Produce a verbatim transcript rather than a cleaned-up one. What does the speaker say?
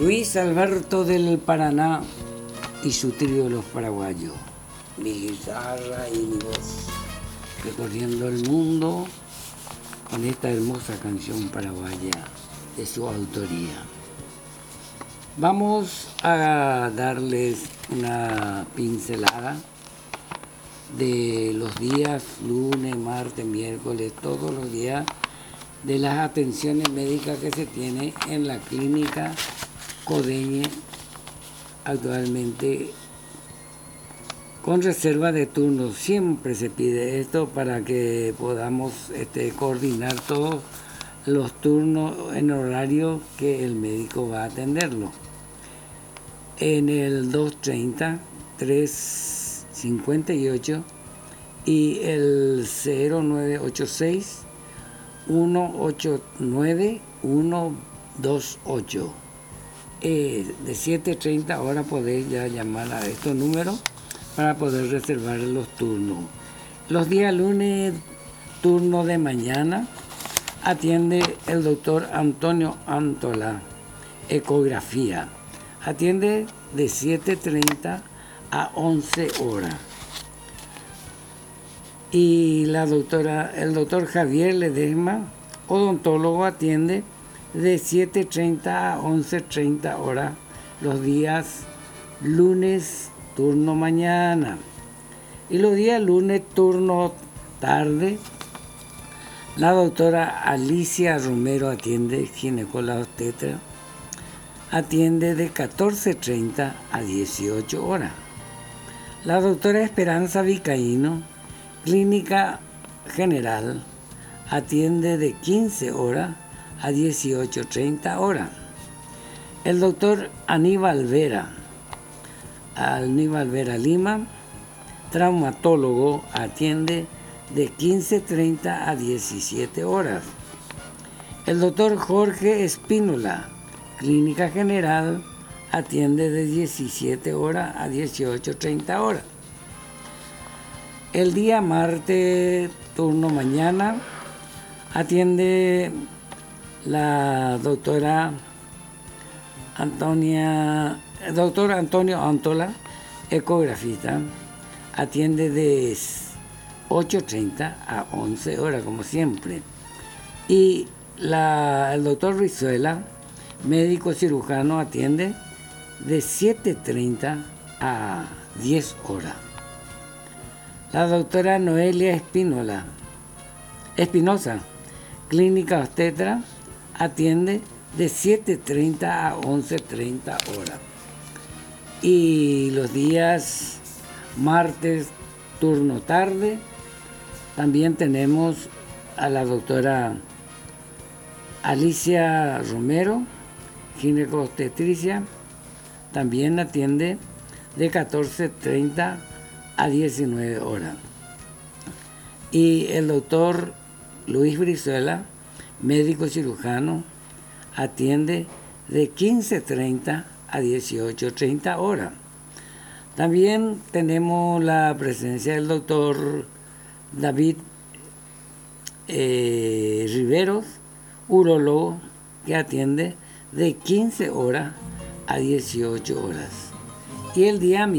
Luis Alberto del Paraná y su trío Los Paraguayos, mi guitarra y mi voz, recorriendo el mundo con esta hermosa canción paraguaya de su autoría. Vamos a darles una pincelada de los días lunes, martes, miércoles, todos los días de las atenciones médicas que se tiene en la clínica Codeñe actualmente con reserva de turnos. Siempre se pide esto para que podamos este, coordinar todos los turnos en horario que el médico va a atenderlo. En el dos treinta, tres cincuenta y ocho y el cero nueve ocho seis, uno ocho nueve, uno dos ocho. Eh, de siete treinta ahora podéis ya llamar a estos números para poder reservar los turnos. Los días lunes, turno de mañana, atiende el doctor Antonio Antola, ecografía. Atiende de siete treinta a once horas. Y la doctora, el doctor Javier Ledesma, odontólogo, atiende de siete treinta a once treinta horas los días lunes, turno mañana. Y los días lunes, turno tarde, la doctora Alicia Romero atiende, ginecóloga obstetra, atiende de catorce treinta a dieciocho horas. La doctora Esperanza Vicaíno, clínica general, atiende de quince horas a dieciocho treinta horas. El doctor Aníbal Vera, Aníbal Vera Lima, traumatólogo, atiende de quince treinta a diecisiete horas. El doctor Jorge Espínola, clínica general, atiende de diecisiete horas a dieciocho treinta horas. El día martes, turno mañana, atiende la doctora Antonia, el doctor Antonio Antola, ecografista, atiende de ocho treinta a once horas, como siempre. Y la, el doctor Rizuela, médico cirujano, atiende de siete treinta a diez horas. La doctora Noelia Espínola, Espinosa, clínica obstetra, atiende de siete treinta a once treinta horas. Y los días martes, turno tarde, también tenemos a la doctora Alicia Romero, ginecobstetricia, también atiende de catorce treinta a diecinueve horas. Y el doctor Luis Brizuela, médico cirujano, atiende de quince treinta a dieciocho treinta horas. También tenemos la presencia del doctor David eh, Riveros, urólogo, que atiende de quince horas a dieciocho horas. Y el día